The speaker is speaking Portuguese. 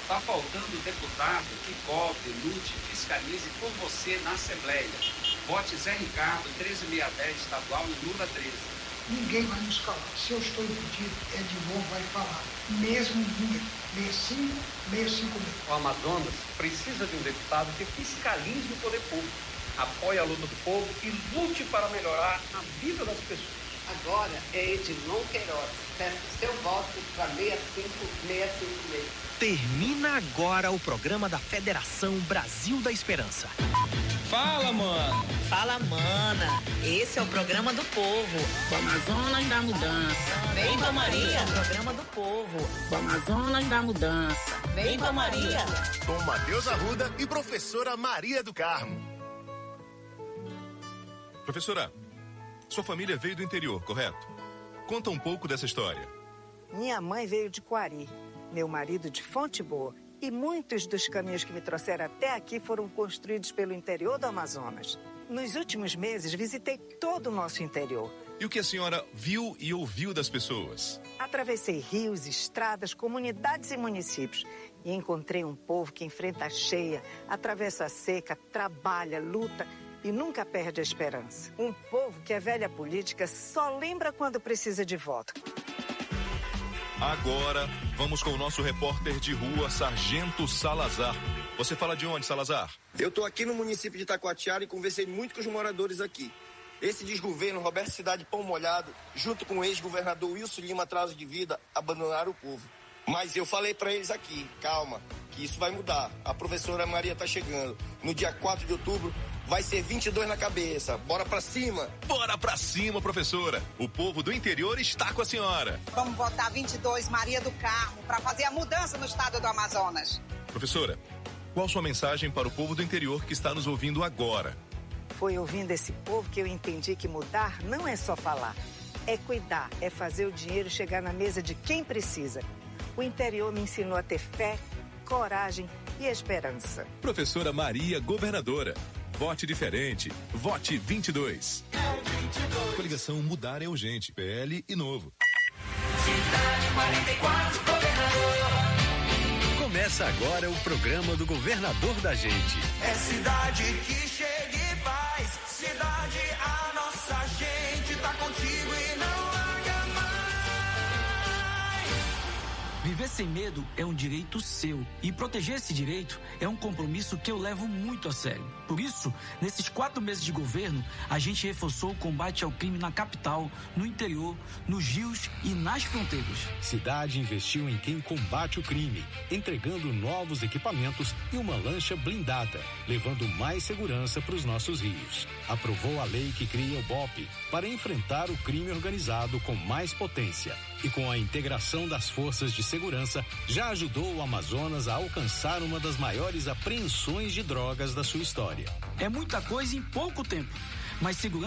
Está faltando deputado que cobre, lute, fiscalize por você na Assembleia. Vote Zé Ricardo, 13610, estadual e Lula 13. Ninguém vai nos calar. Se eu estou impedido, Edmond vai falar. Mesmo número, 65. O Amazonas precisa de um deputado que fiscalize o poder público, apoie a luta do povo e lute para melhorar a vida das pessoas. Agora é Edilon Queiroz. Peço seu voto para 65656. Termina agora o programa da Federação Brasil da Esperança. Fala, mano. Fala, mana. Esse é o programa do povo. O Amazonas da Mudança. Vem com a Maria. O programa do povo. O Amazonas da Mudança. Vem com a Maria. Com Matheus Arruda e professora Maria do Carmo. Professora, sua família veio do interior, correto? Conta um pouco dessa história. Minha mãe veio de Quari, meu marido de Fonte Boa. E muitos dos caminhos que me trouxeram até aqui foram construídos pelo interior do Amazonas. Nos últimos meses, visitei todo o nosso interior. E o que a senhora viu e ouviu das pessoas? Atravessei rios, estradas, comunidades e municípios. E encontrei um povo que enfrenta a cheia, atravessa a seca, trabalha, luta e nunca perde a esperança. Um povo que a velha política só lembra quando precisa de voto. Agora, vamos com o nosso repórter de rua, Sargento Salazar. Você fala de onde, Salazar? Eu estou aqui no município de Itacoatiara e conversei muito com os moradores aqui. Esse desgoverno, Roberto Cidade Pão Molhado, junto com o ex-governador Wilson Lima Atraso de Vida, abandonaram o povo. Mas eu falei para eles aqui, calma, que isso vai mudar. A professora Maria está chegando. No dia 4 de outubro, vai ser 22 na cabeça. Bora pra cima. Bora pra cima, professora. O povo do interior está com a senhora. Vamos votar 22 Maria do Carmo para fazer a mudança no estado do Amazonas. Professora, qual sua mensagem para o povo do interior que está nos ouvindo agora? Foi ouvindo esse povo que eu entendi que mudar não é só falar. É cuidar, é fazer o dinheiro chegar na mesa de quem precisa. O interior me ensinou a ter fé, coragem e esperança. Professora Maria, governadora. Vote diferente. Vote 22. É o 22. Coligação Mudar é Urgente. PL e Novo. Cidade 44, governador. Começa agora o programa do governador da gente. É cidade que chega e faz. Cidade, a nossa gente tá contigo e não larga mais. Viver sem medo é um direito seu. E proteger esse direito é um compromisso que eu levo muito a sério. Por isso, nesses 4 meses de governo, a gente reforçou o combate ao crime na capital, no interior, nos rios e nas fronteiras. Cidade investiu em quem combate o crime, entregando novos equipamentos e uma lancha blindada, levando mais segurança para os nossos rios. Aprovou a lei que cria o BOP para enfrentar o crime organizado com mais potência. E com a integração das forças de segurança, já ajudou o Amazonas a alcançar uma das maiores apreensões de drogas da sua história. É muita coisa em pouco tempo, mas segurança